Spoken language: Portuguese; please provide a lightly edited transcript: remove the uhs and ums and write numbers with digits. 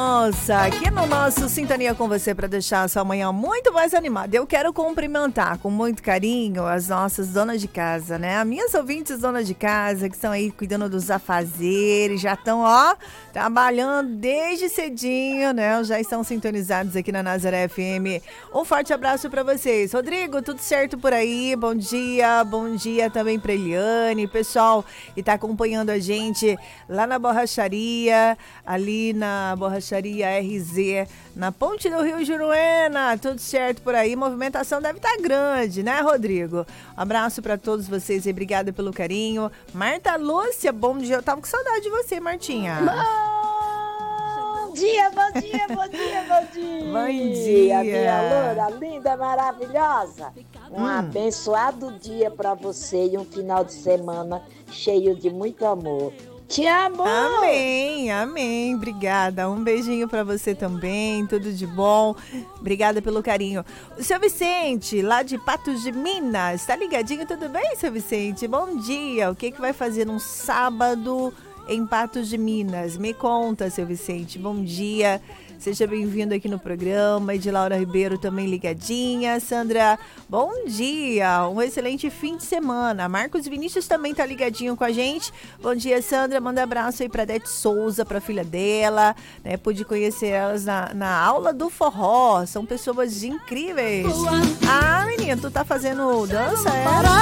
Nossa, aqui no nosso Sintonia com você para deixar a sua manhã muito mais animada. Eu quero cumprimentar com muito carinho as nossas donas de casa, né? As minhas ouvintes donas de casa que estão aí cuidando dos afazeres, já estão, trabalhando desde cedinho, né? Já estão sintonizados aqui na Nazaré FM. Um forte abraço para vocês. Rodrigo, tudo certo por aí? Bom dia também para Eliane, pessoal que tá acompanhando a gente lá na borracharia, ali na borracharia RZ, na Ponte do Rio Juruena, tudo certo por aí, movimentação deve estar grande, né, Rodrigo? Um abraço para todos vocês e obrigada pelo carinho. Marta Lúcia, bom dia, eu tava com saudade de você, Martinha. Bom dia, bom dia, bom dia, bom dia. Bom dia. Minha loura, linda, maravilhosa. Um abençoado dia para você e um final de semana cheio de muito amor. Te amo! Amém, obrigada. Um beijinho pra você também, tudo de bom. Obrigada pelo carinho. O seu Vicente, lá de Patos de Minas, tá ligadinho? Tudo bem, seu Vicente? Bom dia. O que vai fazer num sábado em Patos de Minas? Me conta, seu Vicente. Bom dia. Seja bem-vindo aqui no programa. E de Laura Ribeiro também ligadinha. Sandra, bom dia. Um excelente fim de semana. Marcos Vinícius também tá ligadinho com a gente. Bom dia, Sandra. Manda abraço aí pra Dete Souza, pra filha dela. Né? Pude conhecer elas na aula do forró. São pessoas incríveis. Ah, menina, tu tá fazendo dança, é?